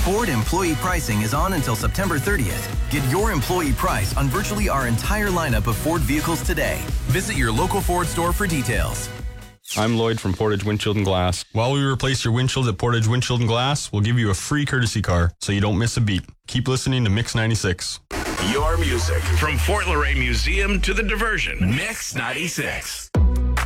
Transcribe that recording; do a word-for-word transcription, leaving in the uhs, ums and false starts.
Ford employee pricing is on until September thirtieth. Get your employee price on virtually our entire lineup of Ford vehicles today. Visit your local Ford store for details. I'm Lloyd from Portage Windshield and Glass. While we replace your windshields at Portage Windshield and Glass, we'll give you a free courtesy car so you don't miss a beat. Keep listening to Mix ninety-six. Your music from Fort Laurier Museum to the diversion. Mix ninety-six.